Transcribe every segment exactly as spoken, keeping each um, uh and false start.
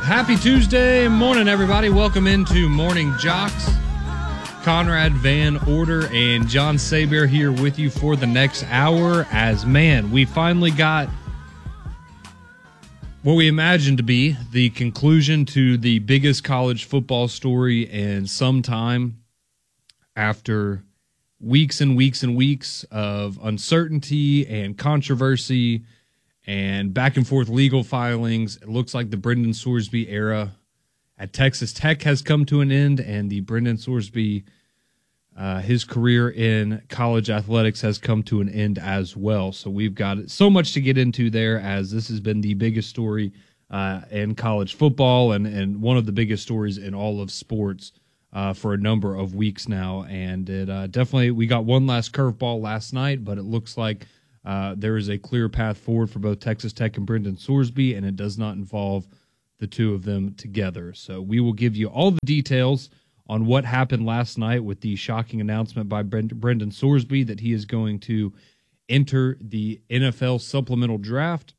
Happy Tuesday morning, everybody. Welcome into Morning Jocks. Conrad Van Order and John Saber here with you for the next hour. As, man, we finally got what we imagined to be the conclusion to the biggest college football story in some time, after weeks and weeks and weeks of uncertainty and controversy and back and forth legal filings. It looks like the Brendan Sorsby era at Texas Tech has come to an end, and the Brendan Sorsby, uh, his career in college athletics has come to an end as well. So we've got so much to get into there, as this has been the biggest story uh, in college football and, and one of the biggest stories in all of sports uh, for a number of weeks now. And it uh, definitely, we got one last curveball last night, but it looks like Uh, there is a clear path forward for both Texas Tech and Brendan Sorsby, and it does not involve the two of them together. So we will give you all the details on what happened last night with the shocking announcement by Brendan Sorsby that he is going to enter the N F L supplemental draft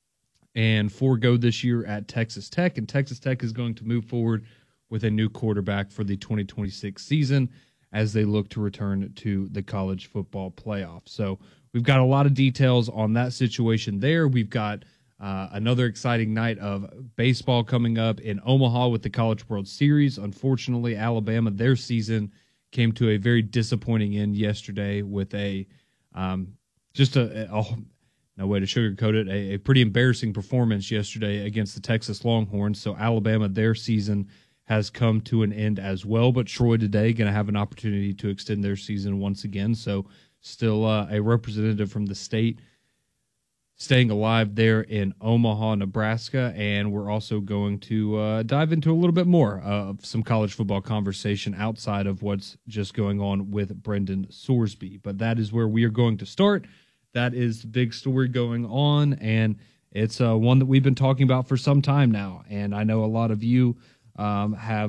and forego this year at Texas Tech. And Texas Tech is going to move forward with a new quarterback for the twenty twenty-six season as they look to return to the college football playoff. So we've got a lot of details on that situation there. We've got uh, another exciting night of baseball coming up in Omaha with the College World Series. Unfortunately, Alabama, their season came to a very disappointing end yesterday with a um, just a, a, no way to sugarcoat it, a, a pretty embarrassing performance yesterday against the Texas Longhorns. So Alabama, their season has come to an end as well. But Troy today going to have an opportunity to extend their season once again. So still uh, a representative from the state staying alive there in Omaha, Nebraska. And we're also going to uh, dive into a little bit more of some college football conversation outside of what's just going on with Brendan Sorsby. But that is where we are going to start. That is the big story going on, and it's uh, one that we've been talking about for some time now. And I know a lot of you um, have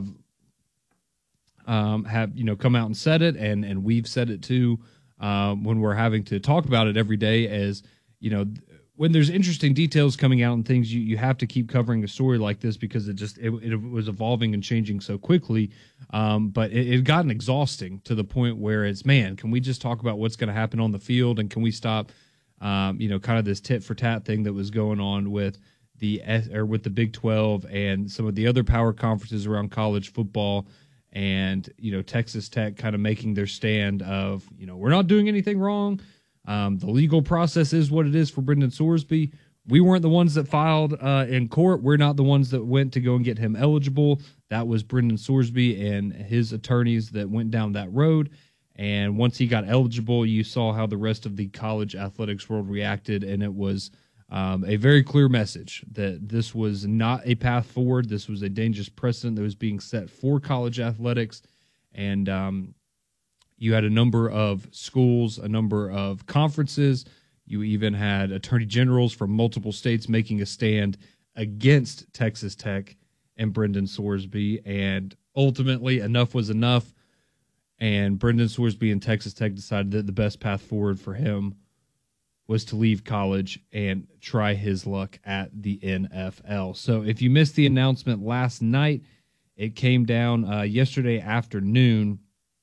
um, have you know come out and said it, and and we've said it too. Um, when we're having to talk about it every day, as you know, when there's interesting details coming out and things, you, you have to keep covering a story like this because it just it, it was evolving and changing so quickly. Um, but it, it gotten exhausting to the point where it's, man, can we just talk about what's going to happen on the field, and can we stop, um, you know, kind of this tit for tat thing that was going on with the or with the Big twelve and some of the other power conferences around college football. And, you know, Texas Tech kind of making their stand of, you know, we're not doing anything wrong. Um, the legal process is what it is for Brendan Sorsby. We weren't the ones that filed uh, in court. We're not the ones that went to go and get him eligible. That was Brendan Sorsby and his attorneys that went down that road. And once he got eligible, you saw how the rest of the college athletics world reacted. And it was um, a very clear message that this was not a path forward. This was a dangerous precedent that was being set for college athletics. And um, you had a number of schools, a number of conferences. You even had attorney generals from multiple states making a stand against Texas Tech and Brendan Sorsby. And ultimately, enough was enough. And Brendan Sorsby and Texas Tech decided that the best path forward for him was to leave college and try his luck at the N F L. So if you missed the announcement last night, it came down uh, yesterday afternoon,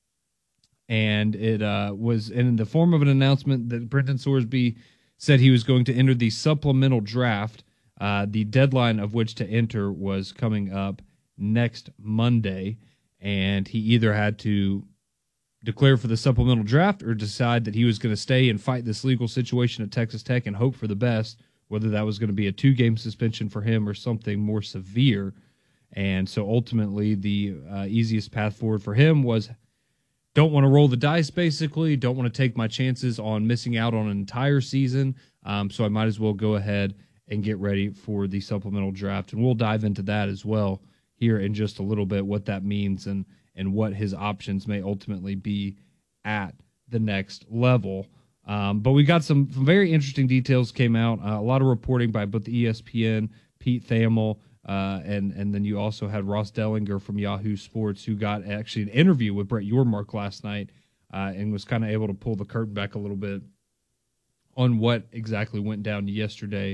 and it uh, was in the form of an announcement that Brendan Sorsby said he was going to enter the supplemental draft, uh, the deadline of which to enter was coming up next Monday, and he either had to declare for the supplemental draft or decide that he was going to stay and fight this legal situation at Texas Tech and hope for the best, whether that was going to be a two-game suspension for him or something more severe. And so ultimately the uh, easiest path forward for him was don't want to roll the dice, basically, don't want to take my chances on missing out on an entire season, um, so I might as well go ahead and get ready for the supplemental draft. And we'll dive into that as well here in just a little bit, what that means and and what his options may ultimately be at the next level. Um, but we got some very interesting details came out, uh, a lot of reporting by both E S P N, Pete Thamel, uh, and, and then you also had Ross Dellinger from Yahoo Sports, who got actually an interview with Brett Yormark last night uh, and was kind of able to pull the curtain back a little bit on what exactly went down yesterday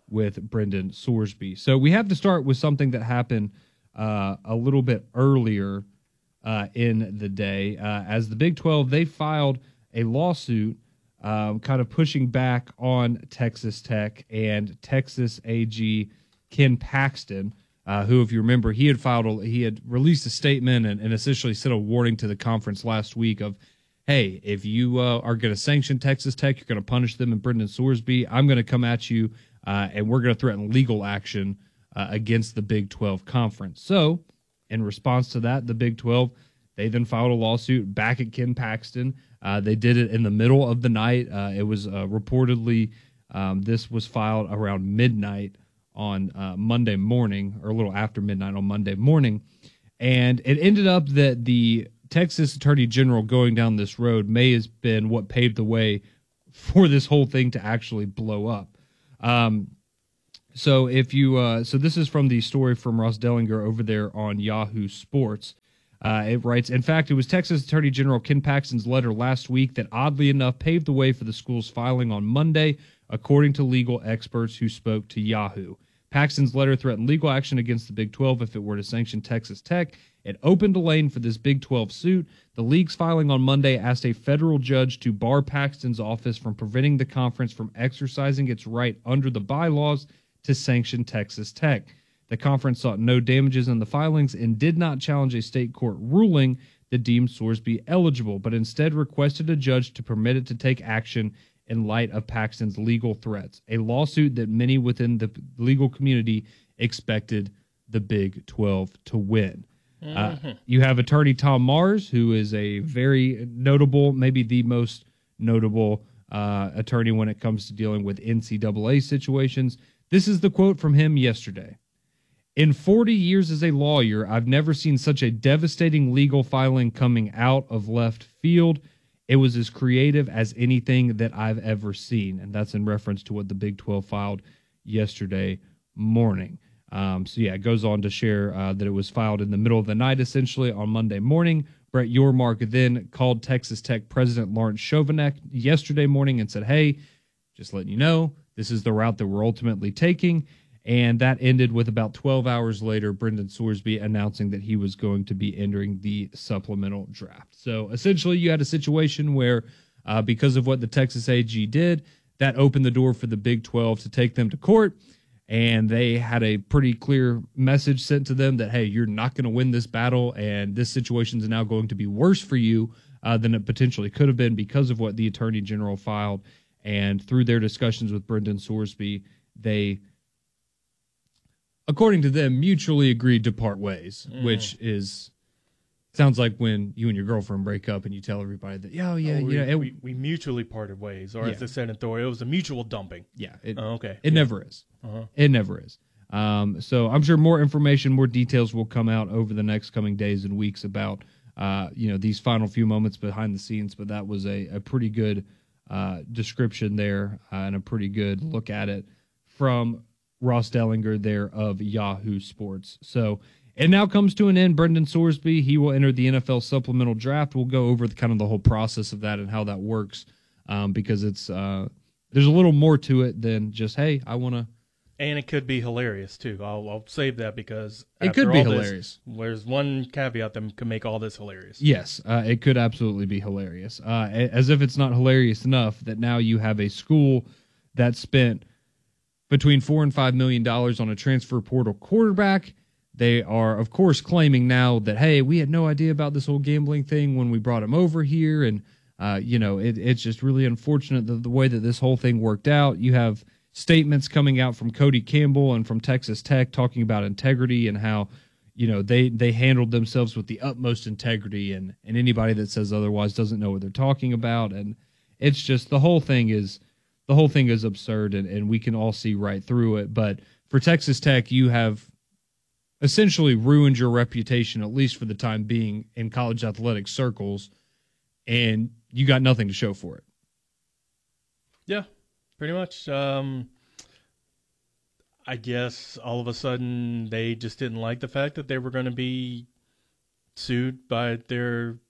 with Brendan Sorsby. So we have to start with something that happened uh, a little bit earlier uh, in the day. Uh, as the Big twelve, they filed a lawsuit um, kind of pushing back on Texas Tech and Texas A G Ken Paxton, uh, who, if you remember, he had filed, a, he had released a statement and, and essentially sent a warning to the conference last week of, hey, if you uh, are going to sanction Texas Tech, you're going to punish them and Brendan Sorsby, I'm going to come at you, uh, and we're going to threaten legal action uh, against the Big twelve conference. So, in response to that, the Big twelve, they then filed a lawsuit back at Ken Paxton. Uh, they did it in the middle of the night. Uh, it was uh, reportedly, um, this was filed around midnight on uh, Monday morning, or a little after midnight on Monday morning. And it ended up that the Texas Attorney General going down this road may have been what paved the way for this whole thing to actually blow up. Um, so if you, uh, so this is from the story from Ross Dellinger over there on Yahoo Sports. Uh, it writes, in fact, it was Texas Attorney General Ken Paxton's letter last week that oddly enough paved the way for the school's filing on Monday, according to legal experts who spoke to Yahoo. Paxton's letter threatened legal action against the Big twelve if it were to sanction Texas Tech. It opened a lane for this Big twelve suit. The league's filing on Monday asked a federal judge to bar Paxton's office from preventing the conference from exercising its right under the bylaws to sanction Texas Tech. The conference sought no damages in the filings and did not challenge a state court ruling that deemed Sorsby eligible, but instead requested a judge to permit it to take action in light of Paxton's legal threats, a lawsuit that many within the legal community expected the Big twelve to win. Mm-hmm. Uh, you have attorney Tom Mars, who is a very notable, maybe the most notable uh, attorney when it comes to dealing with N C double A situations. This is the quote from him yesterday. In forty years as a lawyer, I've never seen such a devastating legal filing coming out of left field. It was as creative as anything that I've ever seen. And that's in reference to what the Big twelve filed yesterday morning. Um, so, yeah, it goes on to share uh, that it was filed in the middle of the night, essentially, on Monday morning. Brett Yormark then called Texas Tech President Lawrence Chovanec yesterday morning and said, hey, just letting you know, this is the route that we're ultimately taking. And that ended with about twelve hours later, Brendan Sorsby announcing that he was going to be entering the supplemental draft. So essentially you had a situation where uh, because of what the Texas A G did, that opened the door for the Big twelve to take them to court. And they had a pretty clear message sent to them that, hey, you're not going to win this battle. And this situation is now going to be worse for you uh, than it potentially could have been because of what the Attorney General filed. And through their discussions with Brendan Sorsby, they, according to them, mutually agreed to part ways, mm. which is sounds like when you and your girlfriend break up and you tell everybody that, yeah, oh, yeah, oh, we, you know, it, we, we mutually parted ways, or yeah. as they said in Thor, it was a mutual dumping. Yeah. It, oh, okay. It yeah. never is. Uh-huh. It never is. Um, so I'm sure more information, more details will come out over the next coming days and weeks about, uh, you know, these final few moments behind the scenes. But that was a, a pretty good uh, description there uh, and a pretty good look at it from Ross Dellinger there of Yahoo Sports. So it now comes to an end. Brendan Sorsby, he will enter the N F L supplemental draft. We'll go over the, kind of the whole process of that and how that works um, because it's uh, there's a little more to it than just, hey, I want to. And it could be hilarious, too. I'll, I'll save that because it could be this, hilarious. There's one caveat that can make all this hilarious. Yes, uh, it could absolutely be hilarious. Uh, as if it's not hilarious enough that now you have a school that spent between four and five million dollars on a transfer portal quarterback. They are, of course, claiming now that, hey, we had no idea about this whole gambling thing when we brought him over here. And, uh, you know, it, it's just really unfortunate the, the way that this whole thing worked out. You have statements coming out from Cody Campbell and from Texas Tech talking about integrity and how, you know, they, they handled themselves with the utmost integrity, and, and anybody that says otherwise doesn't know what they're talking about. And it's just the whole thing is the whole thing is absurd, and, and we can all see right through it. But for Texas Tech, you have essentially ruined your reputation, at least for the time being, in college athletic circles, and you got nothing to show for it. Yeah. Pretty much. Um, I guess all of a sudden they just didn't like the fact that they were going to be sued by their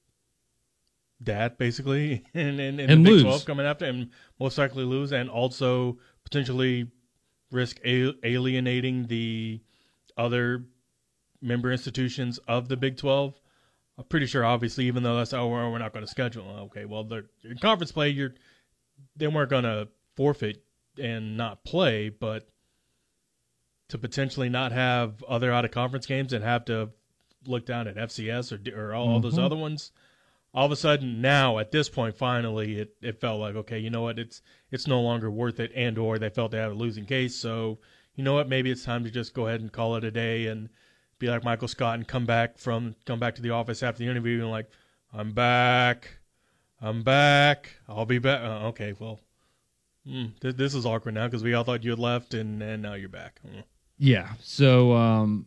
dad, basically, and, and, and, and the lose. Big twelve coming after, and most likely lose, and also potentially risk a- alienating the other member institutions of the Big twelve. I'm pretty sure, obviously, even though that's, oh, we're not going to schedule. Okay, well, they're in conference play, you're they weren't going to forfeit and not play, but to potentially not have other out of conference games and have to look down at F C S or or all, mm-hmm. all those other ones, all of a sudden now at this point, finally, it, it felt like, okay, you know what, it's it's no longer worth it, and or they felt they had a losing case, so you know what, maybe it's time to just go ahead and call it a day and be like Michael Scott and come back from come back to the office after the interview and like, I'm back, I'm back, I'll be back. Uh, okay, well, mm, th- this is awkward now because we all thought you had left and, and now you're back. Mm. Yeah, so um,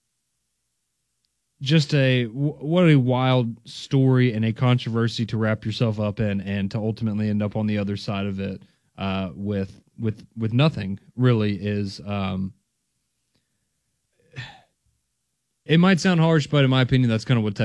just a what a wild story and a controversy to wrap yourself up in, and to ultimately end up on the other side of it uh, with with with nothing really is. Um, It might sound harsh, but in my opinion, that's kind of what